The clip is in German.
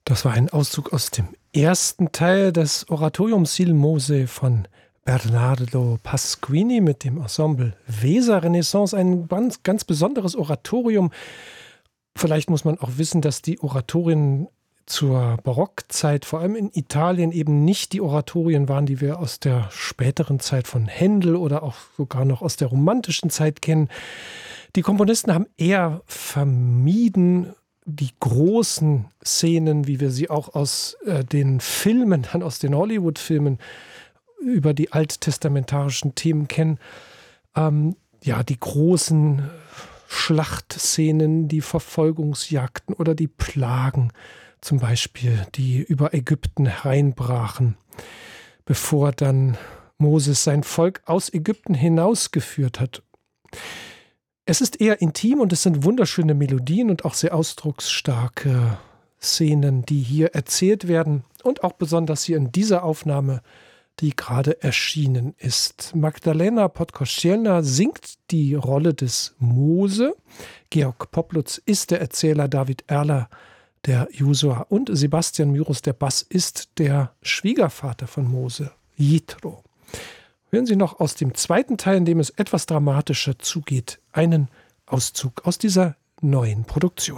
Das war ein Auszug aus dem ersten Teil des Oratoriums Il Mose von Bernardo Pasquini mit dem Ensemble Weser Renaissance. Ein ganz besonderes Oratorium. Vielleicht muss man auch wissen, dass die Oratorien zur Barockzeit, vor allem in Italien, eben nicht die Oratorien waren, die wir aus der späteren Zeit von Händel oder auch sogar noch aus der romantischen Zeit kennen. Die Komponisten haben eher vermieden, die großen Szenen, wie wir sie auch aus den Filmen, dann aus den Hollywood-Filmen über die alttestamentarischen Themen kennen, die großen Schlachtszenen, die Verfolgungsjagden oder die Plagen zum Beispiel, die über Ägypten hereinbrachen, bevor dann Moses sein Volk aus Ägypten hinausgeführt hat. Es ist eher intim und es sind wunderschöne Melodien und auch sehr ausdrucksstarke Szenen, die hier erzählt werden und auch besonders hier in dieser Aufnahme, die gerade erschienen ist. Magdalena Podkościelna singt die Rolle des Mose, Georg Poplutz ist der Erzähler, David Erler der Josua und Sebastian Myrus, der Bass, ist der Schwiegervater von Mose, Jitro. Hören Sie noch aus dem zweiten Teil, in dem es etwas dramatischer zugeht, einen Auszug aus dieser neuen Produktion.